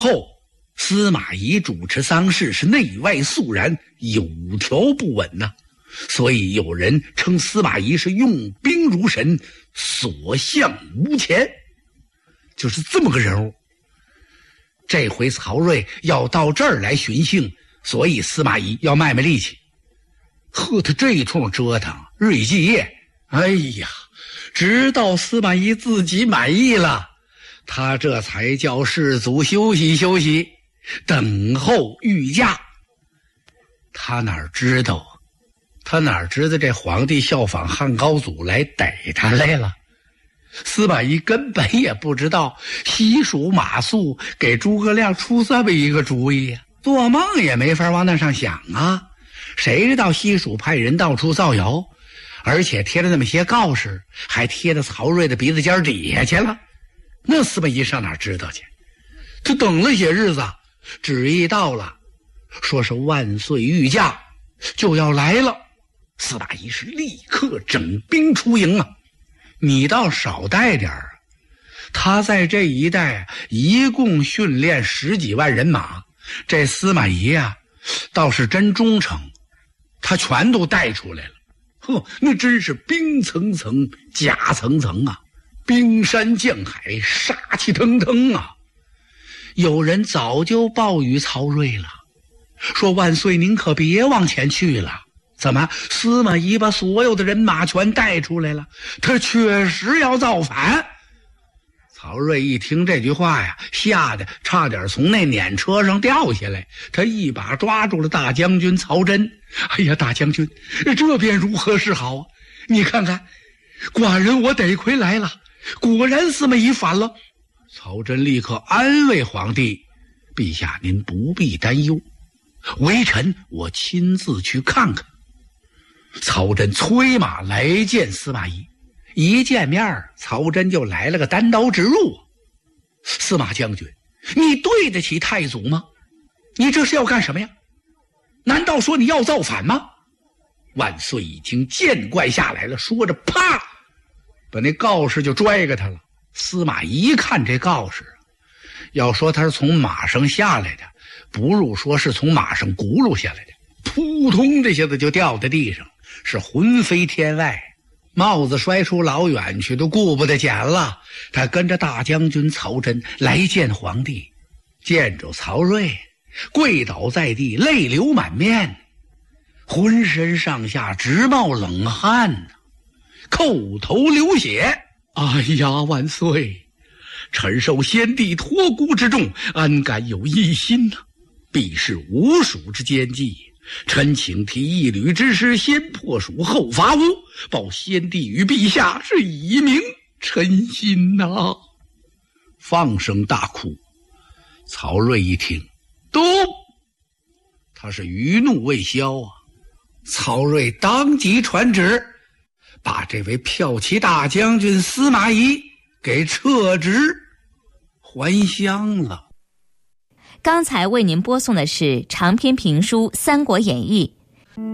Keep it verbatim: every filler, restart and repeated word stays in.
后司马懿主持丧事是内外肃然，有条不紊呐、啊，所以有人称司马懿是用兵如神，所向无前，就是这么个人物。这回曹睿要到这儿来寻衅，所以司马懿要卖卖力气。呵，他这一通折腾，日以继夜，哎呀，直到司马懿自己满意了，他这才叫士卒休息休息，等候御驾。他哪知道他哪知道这皇帝效仿汉高祖来逮他来了。司马懿根本也不知道西蜀马谡给诸葛亮出这么一个主意呀、啊，做梦也没法往那上想啊。谁知道西蜀派人到处造谣，而且贴了那么些告示，还贴到曹睿的鼻子尖底下去了。那司马懿上哪知道去？就等了些日子，旨意到了，说是万岁御驾就要来了。司马懿是立刻整兵出营啊！你倒少带点儿，他在这一带一共训练十几万人马，这司马懿啊倒是真忠诚，他全都带出来了。呵，那真是兵层层甲层层啊，冰山降海，杀气腾腾啊！有人早就报与曹睿了，说万岁您可别往前去了。怎么司马懿把所有的人马全带出来了，他确实要造反。曹睿一听这句话呀，吓得差点从那辇车上掉下来，他一把抓住了大将军曹真。哎呀，大将军，这便如何是好啊？你看看，寡人我得亏来了，果然司马懿反了。曹真立刻安慰皇帝，陛下您不必担忧，微臣我亲自去看看。曹真催马来见司马懿，一见面曹真就来了个单刀直入。司马将军，你对得起太祖吗？你这是要干什么呀？难道说你要造反吗？万岁已经见怪下来了，说着啪把那告示就拽给他了。司马懿看这告示，要说他是从马上下来的，不如说是从马上轱辘下来的，扑通这下子就掉在地上，是魂飞天外，帽子摔出老远去都顾不得捡了。他跟着大将军曹真来见皇帝，见着曹睿跪倒在地，泪流满面，浑身上下直冒冷汗，叩头流血。哎呀，万岁，臣受先帝托孤之重，安敢有异心呢、啊？必是吴蜀之奸计，臣请提一旅之师，先破蜀后伐吴，报先帝与陛下，是以明臣心呐、啊！放声大哭。曹睿一听，都，他是余怒未消啊！曹睿当即传旨，把这位骠骑大将军司马懿给撤职还乡了。 刚才为您播送的是长篇评书《三国演义》，